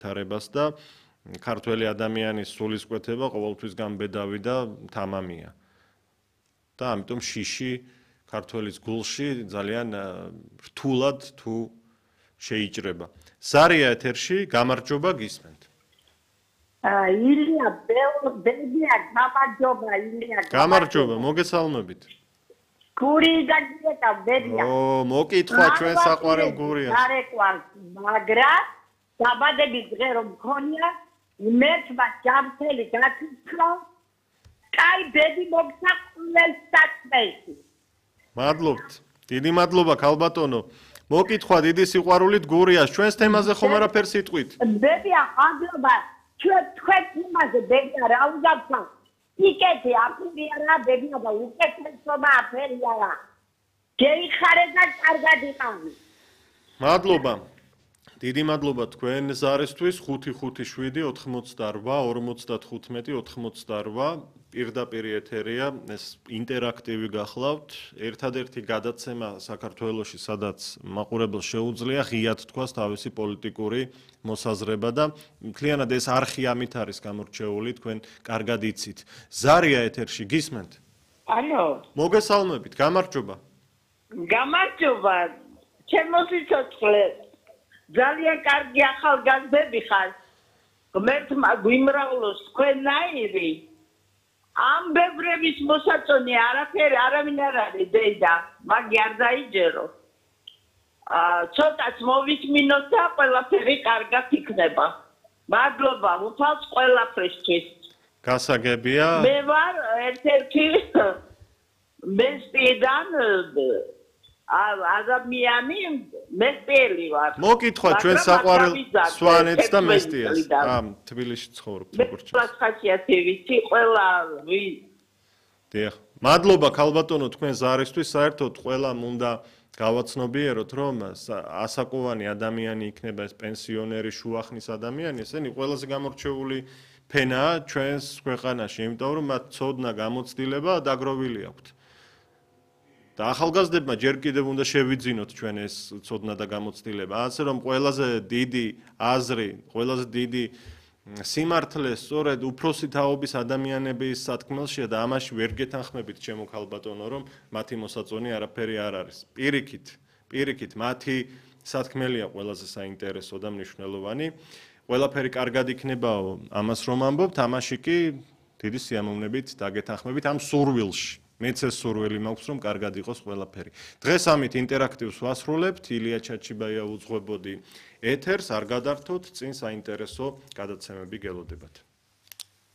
თარებას და ქართველი ადამიანის სულისკვეთება ყოველთვის გამბედავი და თამამია. და ამიტომ შიში ქართველის გულში ძალიან რთულად თუ შეიჭრება. ზარია ეთერში, გამარჯობა გისმენთ. ილია ბებია, გამარჯობა ილია. გამარჯობა, მოგესალმებით. გური დაგიეკა ბებია. მოკითხვა ჩვენ საყვარელ გურიას. დარეკვას, მაგრამ დაბადების დღე რომ მქონია, მერჩმა ჯამთელი გაქცხრა. კაი ბედი მოგსაყრელ საქმეში. მადლობთ. დიდი მადლობა ქალბატონო. მოკითხვა დიდი სიყვარულით გურიას. ჩვენს თემაზე ხომ არაფერს იტყვით? ბებია, ხანდობა ჩვენ თქვენ თემაზე ბებია რა უძახა. იკეთე აფრია რა ბებია და უკეთესობა აფერია რა. გეიხარე და კარგად იყავი. მადლობა. დიდი მადლობა თქვენ ზარისთვის 557 88 55 88 პირდაპირ ეთერია, ეს ინტერაქტივი გახლავთ. ერთადერთი გადაცემა საქართველოში, სადაც მაყურებელს შეუძლია ღიად თქვას თავისი პოლიტიკური მოსაზრება და მთლიანად ეს არხი ამით არის გამორჩეული, თქვენ კარგად იცით. ზარია ეთერში გისმენთ? ალო. მოგესალმებით, გამარჯობა. გამარჯობა. ჩემო სიცოცხლე. ძალიან კარგი ახალგაზრდები ხარ. ღმერთმა გვიმრავლოს თქვენნაირი. ამ ბევრების მოსაწონი არაფერი არავინ არ არის დედა, მაგი არ დაიჯერო. ცოტაც მოვისმინოთ და ყველაფერი კარგად იქნება. მადლობა, უფალს ყველაფრისთვის. გასაგებია. მე ვარ ერთ-ერთი მესტიიდან ადამიანი, მესტიელი ვარ. მოკითხვა ჩვენ საყვარელ სვანეთს და მესტიას. თბილისში ცხოვრობთ როგორც ჩანს. ხასიათი ვიცი, ყველა დიახ. მადლობა ქალბატონო თქვენ ზარისთვის, საერთოდ ყველამ უნდა გავაცნობიეროთ, რომ ასაკოვანი ადამიანი იქნება ეს პენსიონერი, შუახნის ადამიანი, ესენი ყველაზე გამორჩეული ფენაა ჩვენს ქვეყანაში, იმიტომ რომ მათ ცოდნა, გამოცდილება დაგროვილი აქვთ. და ახალგაზრდებმა ჯერ კიდევ უნდა შევიძინოთ ჩვენ ეს ცოდნა და გამოცდილება. ასე რომ ყველაზე დიდი აზრი, ყველაზე დიდი სიმართლე სწორედ უფროსი თაობის ადამიანების სათქმელშია და ამაში ვერ გეთანხმებით ჩემო ქალბატონო, რომ მათი მოსაწონი არაფერი არ არის. პირიქით, მათი სათქმელია ყველაზე საინტერესო და მნიშვნელოვანი. ყველაფერი კარგად იქნებაო, ამას რომ ამბობთ, ამაში კი დიდი სიამოვნებით დაგეთანხმებით ამ სურვილში. მეც ეს სურვილი მაქვს, რომ კარგად იყოს ყველაფერი. დღეს ამით ინტერაქტივს ვასრულებთ, ილია ჩაჩიბაია უძღვებოდი ეთერს, არ გადართოთ, წინ საინტერესო გადაცემები გელოდებათ.